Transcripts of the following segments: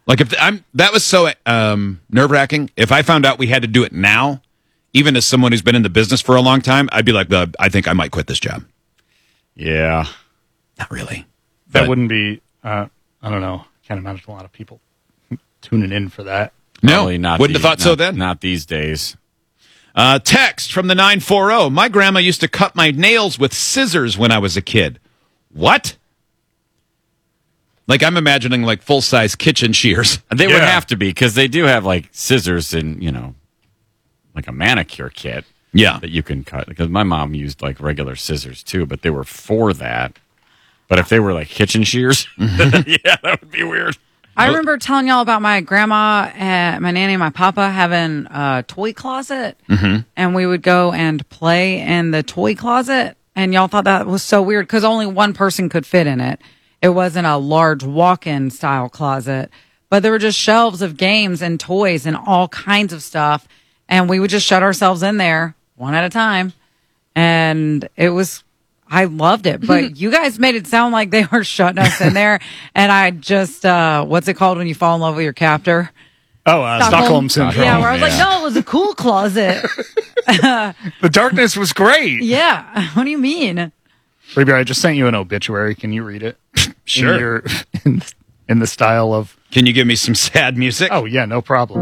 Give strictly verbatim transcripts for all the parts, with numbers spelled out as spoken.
Like if I'm that was so um, nerve wracking. If I found out we had to do it now, even as someone who's been in the business for a long time, I'd be like, uh, I think I might quit this job. Yeah, not really. That But- wouldn't be. Uh, I don't know. Can't imagine a lot of people tuning in for that. No, Probably not wouldn't these- have thought so not- then. Not these days. Uh, text from the nine four zero. My grandma used to cut my nails with scissors when I was a kid. What? Like I'm imagining like full size kitchen shears. They would Yeah. have to be because they do have like scissors and you know, like a manicure kit. Yeah. that you can cut. Because my mom used like regular scissors too, but they were for that. But if they were like kitchen shears, yeah, that would be weird. I remember telling y'all about my grandma and my nanny and my papa having a toy closet. Mm-hmm. And we would go and play in the toy closet. And y'all thought that was so weird because only one person could fit in it. It wasn't a large walk-in style closet, but there were just shelves of games and toys and all kinds of stuff. And we would just shut ourselves in there one at a time. And it was, I loved it. But you guys made it sound like they were shutting us in there. And I just, uh, what's it called when you fall in love with your captor? Oh, uh, Stockholm, syndrome. Yeah, where I was like, Yeah. no, it was a cool closet. The darkness was great. Yeah. What do you mean? Maybe I just sent you an obituary. Can you read it? Sure. In, your, in, in the style of. Can you give me some sad music? Oh yeah, no problem.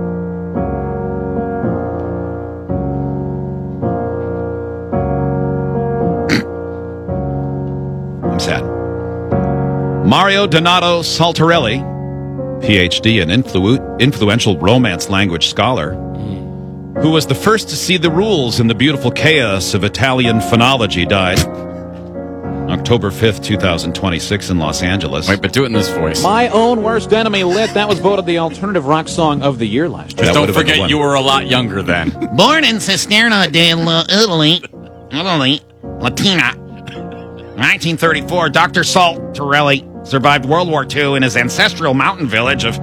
I'm sad. Mario Donato Saltarelli, P H D and influ- influential Romance language scholar, who was the first to see the rules in the beautiful chaos of Italian phonology, died October fifth, twenty twenty-six in Los Angeles. Wait, but do it in this voice. My Own Worst Enemy, Lit. That was voted the alternative rock song of the year last year. That Don't would've been the forget one. you were a lot younger then. Born in Cisterna del Italy, Italy, Latina. nineteen thirty-four, Doctor Saltarelli survived World War Two in his ancestral mountain village of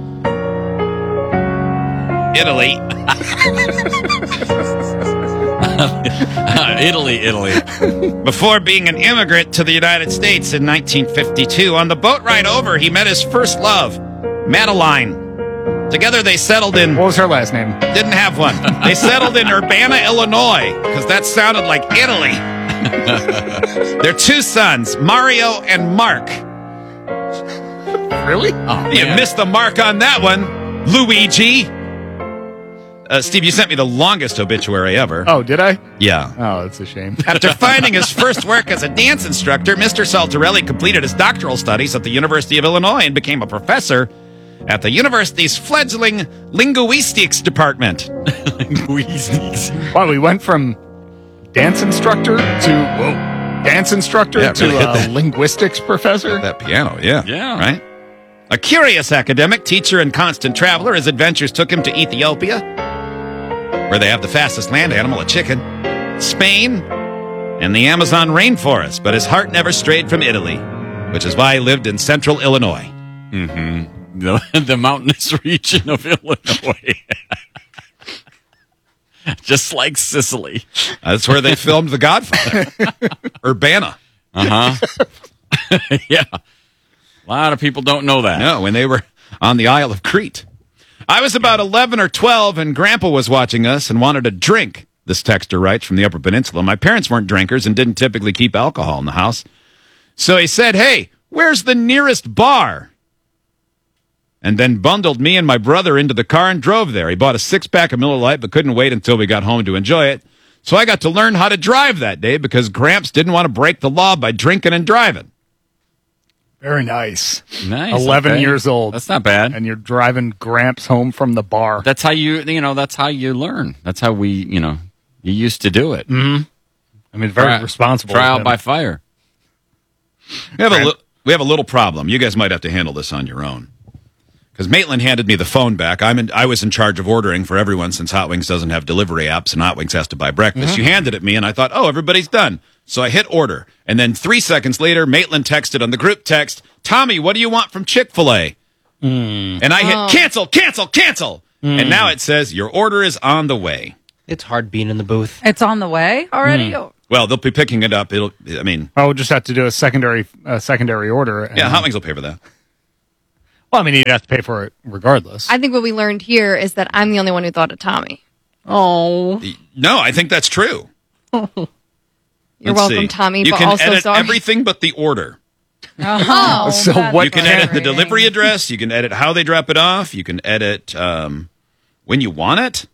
Italy. Italy, Italy. Before being an immigrant to the United States in nineteen fifty-two. On the boat ride over, he met his first love, Madeline. Together they settled in... What was her last name? Didn't have one. They settled in Urbana, Illinois, because that sounded like Italy. Their two sons, Mario and Mark. Really? Oh, You man. missed the mark on that one, Luigi. Uh, Steve, you sent me the longest obituary ever. Oh, did I? Yeah. Oh, that's a shame. After finding his first work as a dance instructor, Mister Saltarelli completed his doctoral studies at the University of Illinois and became a professor at the university's fledgling linguistics department. Wow, we went from dance instructor to whoa, dance instructor Yeah, to really hit uh, that. linguistics professor. That piano, yeah. Yeah. Right? A curious academic, teacher, and constant traveler, his adventures took him to Ethiopia, where they have the fastest land animal, a chicken, Spain, and the Amazon rainforest. But his heart never strayed from Italy, which is why he lived in central Illinois. The, the mountainous region of Illinois. Just like Sicily. That's where they filmed The Godfather. Urbana. Uh huh. Yeah. A lot of people don't know that. No, when they were on the Isle of Crete. I was about eleven or twelve, and Grandpa was watching us and wanted a drink, this texter writes from the Upper Peninsula. My parents weren't drinkers and didn't typically keep alcohol in the house. So he said, hey, where's the nearest bar? And then bundled me and my brother into the car and drove there. He bought a six-pack of Miller Lite, but couldn't wait until we got home to enjoy it. So I got to learn how to drive that day because Gramps didn't want to break the law by drinking and driving. Very nice. Nice. eleven okay. years old. That's not bad. And you're driving Gramps home from the bar. That's how you, you know, that's how you learn. That's how we, you know, you used to do it. I mean, very Tri- responsible. Trial of him. by fire. We have, a li- we have a little problem. You guys might have to handle this on your own. Because Maitland handed me the phone back. I'm in, I was in charge of ordering for everyone since Hot Wings doesn't have delivery apps and Hot Wings has to buy breakfast. You handed it me, and I thought, oh, everybody's done. So I hit order. And then three seconds later, Maitland texted on the group text, Tommy, what do you want from Chick-fil-A? And I hit cancel, cancel, cancel. And now it says, your order is on the way. It's hard being in the booth. It's on the way already? Well, they'll be picking it up. It'll, I mean, Oh, we'll just have to do a secondary, uh, secondary order. And, yeah, Hot Wings will pay for that. Well, I mean, you'd have to pay for it regardless. I think what we learned here is that I'm the only one who thought of Tommy. Oh. No, I think that's true. You're Let's welcome, see. Tommy, You but can also edit sorry. everything but the order. Oh, So that's what You can can- edit the frustrating. delivery address. You can edit how they drop it off. You can edit um, when you want it.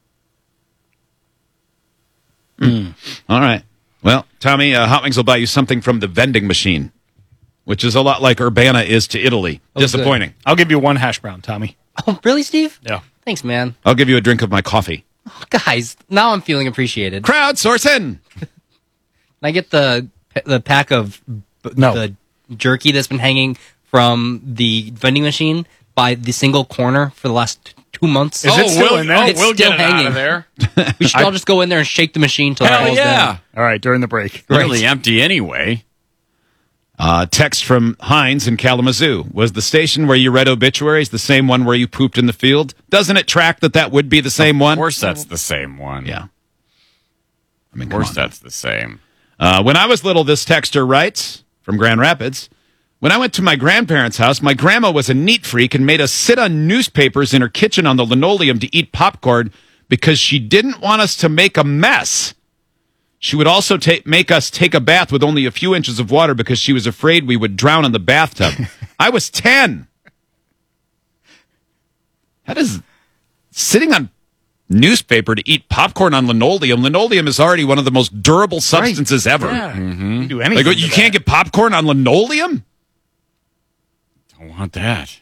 Hmm. All right. Well, Tommy, uh, Hot Wings will buy you something from the vending machine, which is a lot like Urbana is to Italy. Oh, Disappointing. I'll give you one hash brown, Tommy. Oh, really, Steve? Yeah. Thanks, man. I'll give you a drink of my coffee. Guys, now I'm feeling appreciated. Can Crowdsourcing. I get the the pack of b- No. the jerky that's been hanging from the vending machine by the single corner for the last t- two months? Is it still in there? Oh, It's we'll still get it out hanging. of there. We should all just go in there and shake the machine till it Hell falls yeah. down. All right, during the break. Really empty anyway. Uh, text from Heinz in Kalamazoo. Was the station where you read obituaries the same one where you pooped in the field? Doesn't it track that that would be the same one? Of course that's the same one. Yeah. I mean, Of come course on. that's the same. Uh, when I was little, this texter writes from Grand Rapids. When I went to my grandparents' house, my grandma was a neat freak and made us sit on newspapers in her kitchen on the linoleum to eat popcorn because she didn't want us to make a mess. She would also ta- make us take a bath with only a few inches of water because she was afraid we would drown in the bathtub. I was ten. How does sitting on newspaper to eat popcorn on linoleum? Linoleum is already one of the most durable substances ever. You can do anything. Like, to you that. can't get popcorn on linoleum? Don't want that.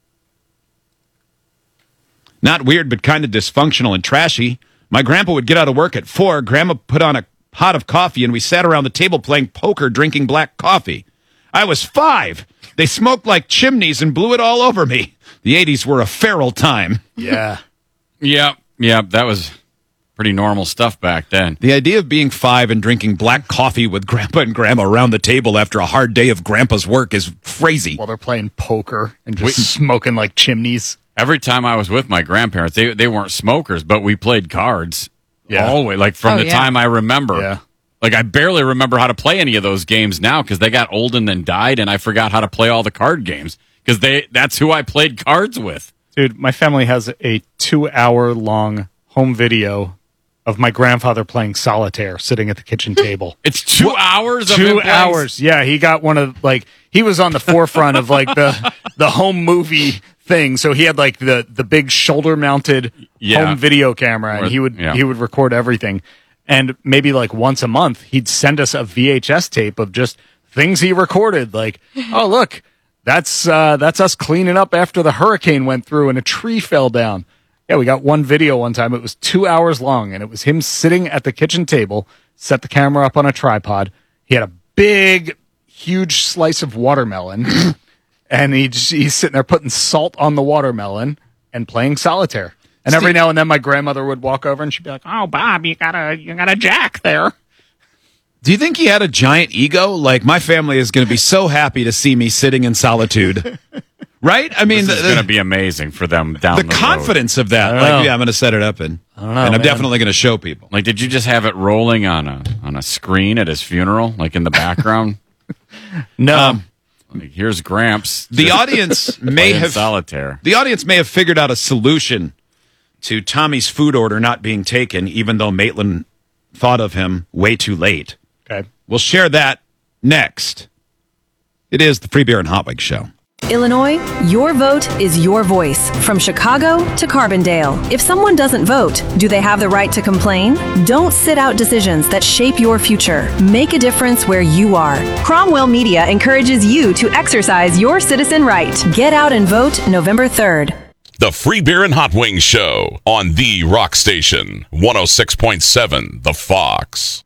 Not weird, but kind of dysfunctional and trashy. My grandpa would get out of work at four. Grandma put on a pot of coffee, and we sat around the table playing poker, drinking black coffee. I was five. They smoked like chimneys and blew it all over me. The eighties were a feral time. Yeah. Yep. Yep. That was pretty normal stuff back then. The idea of being five and drinking black coffee with grandpa and grandma around the table after a hard day of grandpa's work is crazy. While they're playing poker and just smoking like chimneys. Every time I was with my grandparents, they they weren't smokers, but we played cards. Yeah. Always, like from Oh, the yeah. time I remember. Yeah. Like I barely remember how to play any of those games now because they got old and then died, and I forgot how to play all the card games because they that's who I played cards with. Dude, my family has a two hour long home video of my grandfather playing solitaire sitting at the kitchen table. It's two hours. Of him Two playing- hours. Yeah, he got one of like he was on the forefront of like the the home movie thing. So he had like the the big shoulder mounted Yeah. home video camera, and Where- he would yeah. he would record everything. And maybe like once a month, he'd send us a V H S tape of just things he recorded. Like, oh look, that's uh, that's us cleaning up after the hurricane went through and a tree fell down. Yeah, we got one video one time. It was two hours long, and it was him sitting at the kitchen table, set the camera up on a tripod. He had a big, huge slice of watermelon, and he just, he's sitting there putting salt on the watermelon and playing solitaire. And every now and then, my grandmother would walk over, and she'd be like, "Oh, Bob, you got a you got a jack there." Do you think he had a giant ego? Like, my family is going to be so happy to see me sitting in solitude. Right? I mean, This is the, going to be amazing for them down the the, road. confidence of that. I don't Like, know. yeah, I'm going to set it up, and, don't know, and I'm man. definitely going to show people. Like, did you just have it rolling on a on a screen at his funeral, like in the background? No, Um, Like, here's Gramps. The just audience may playing have solitaire. the audience may have figured out a solution to Tommy's food order not being taken, even though Maitland thought of him way too late. okay. We'll share that next. It is the Free Beer and Hot Wings Show. Illinois, your vote is your voice. From Chicago to Carbondale. If someone doesn't vote, do they have the right to complain? Don't sit out decisions that shape your future. Make a difference where you are. Cromwell Media encourages you to exercise your citizen right. Get out and vote November third. The Free Beer and Hot Wings Show on the Rock Station, one oh six point seven The Fox.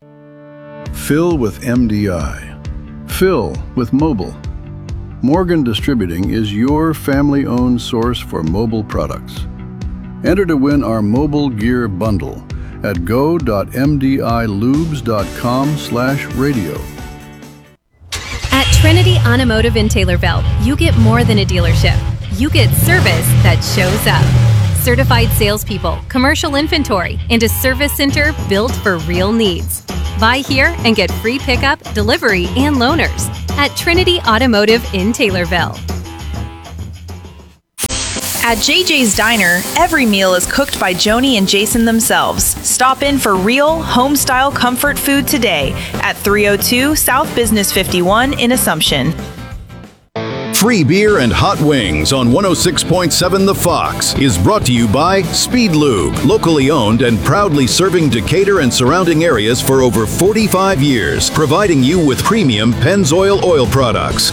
Fill with M D I. Fill with mobile. Morgan Distributing is your family-owned source for mobile products. Enter to win our mobile gear bundle at go.mdilubes.com slash radio. At Trinity Automotive in Taylorville, you get more than a dealership. You get service that shows up. Certified salespeople, commercial inventory, and a service center built for real needs. Buy here and get free pickup, delivery, and loaners at Trinity Automotive in Taylorville. At J J's Diner, every meal is cooked by Joni and Jason themselves. Stop in for real, home-style comfort food today at three oh two South Business fifty-one in Assumption. Free beer and hot wings on one oh six point seven The Fox is brought to you by Speed Lube, locally owned and proudly serving Decatur and surrounding areas for over forty-five years, providing you with premium Pennzoil oil products.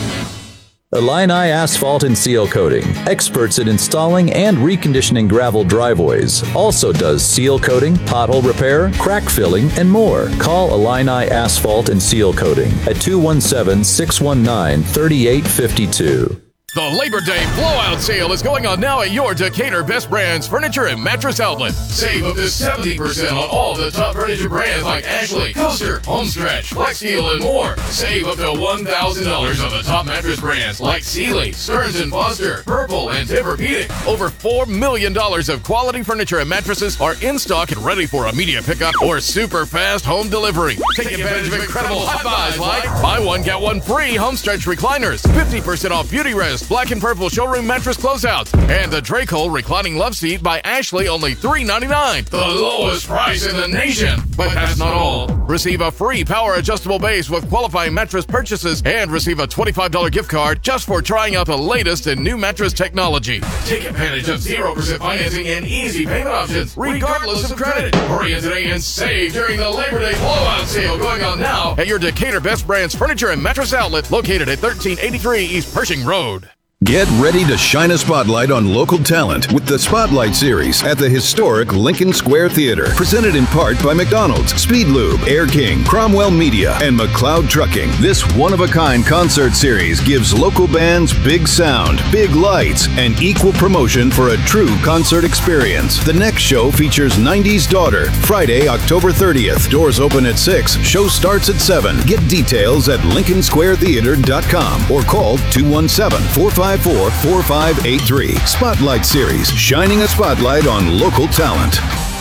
Illini Asphalt and Seal Coating, experts in installing and reconditioning gravel driveways. Also does seal coating, pothole repair, crack filling, and more. Call Illini Asphalt and Seal Coating at two one seven, six one nine, three eight five two. The Labor Day blowout sale is going on now at your Decatur Best Brands Furniture and Mattress Outlet. Save up to seventy percent on all the top furniture brands like Ashley, Coaster, Homestretch, Flex Heel, and more. Save up to one thousand dollars on the top mattress brands like Sealy, Stearns and Foster, Purple, and Tempur-Pedic. Over four million dollars of quality furniture and mattresses are in stock and ready for immediate pickup or super fast home delivery. Take advantage of incredible hot buys like buy one, get one free Homestretch recliners, fifty percent off Beauty Rest, Black and Purple showroom mattress closeouts, and the Dracol reclining love seat by Ashley, only three ninety-nine. The lowest price in the nation. But that's not all. Receive a free power adjustable base with qualifying mattress purchases and receive a twenty-five dollars gift card just for trying out the latest in new mattress technology. Take advantage of zero percent financing and easy payment options regardless of credit. Hurry in today and save during the Labor Day blowout sale going on now at your Decatur Best Brands Furniture and Mattress Outlet located at thirteen eighty-three East Pershing Road. Get ready to shine a spotlight on local talent with the Spotlight Series at the historic Lincoln Square Theater. Presented in part by McDonald's, Speed Lube, Air King, Cromwell Media, and McLeod Trucking. This one-of-a-kind concert series gives local bands big sound, big lights, and equal promotion for a true concert experience. The next show features nineties Daughter, Friday, October thirtieth. Doors open at six. Show starts at seven. Get details at lincoln square theater dot com or call two one seven, four five four, four five eight three. Spotlight Series, shining a spotlight on local talent.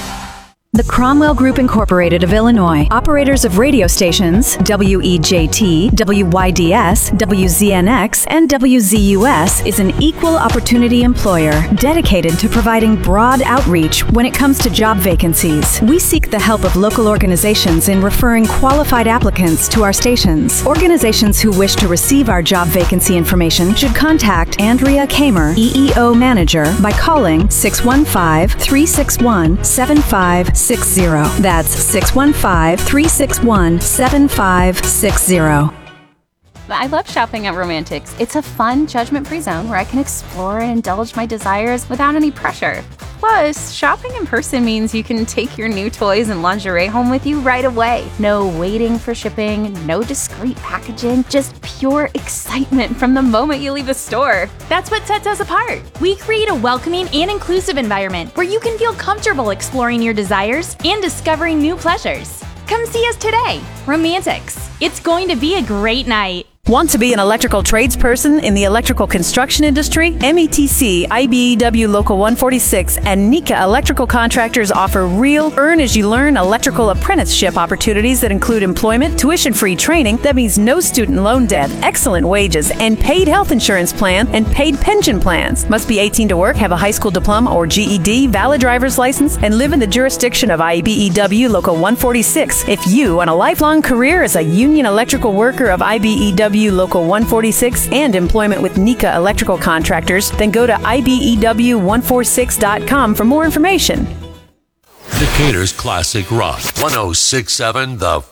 The Cromwell Group Incorporated of Illinois, operators of radio stations W E J T, W Y D S, W Z N X, and W Z U S, is an equal opportunity employer dedicated to providing broad outreach when it comes to job vacancies. We seek the help of local organizations in referring qualified applicants to our stations. Organizations who wish to receive our job vacancy information should contact Andrea Kamer, E E O Manager, by calling six one five, three six one, seven five six zero. That's six one five, three six one, seven five six zero. I love shopping at Romantics. It's a fun, judgment-free zone where I can explore and indulge my desires without any pressure. Plus, shopping in person means you can take your new toys and lingerie home with you right away. No waiting for shipping, no discreet packaging, just pure excitement from the moment you leave the store. That's what sets us apart. We create a welcoming and inclusive environment where you can feel comfortable exploring your desires and discovering new pleasures. Come see us today. Romantics. It's going to be a great night. Want to be an electrical tradesperson in the electrical construction industry? M E T C, I B E W Local one forty-six, and Nika Electrical Contractors offer real earn-as-you-learn electrical apprenticeship opportunities that include employment, tuition-free training that means no student loan debt, excellent wages, and paid health insurance plan and paid pension plans. Must be eighteen to work, have a high school diploma or G E D, valid driver's license, and live in the jurisdiction of I B E W Local one forty-six. If you want a lifelong career as a union electrical worker of I B E W Local one forty-six and employment with Nika Electrical Contractors, then go to I B E W one forty-six dot com for more information. Decatur's Classic Rock, one oh six point seven The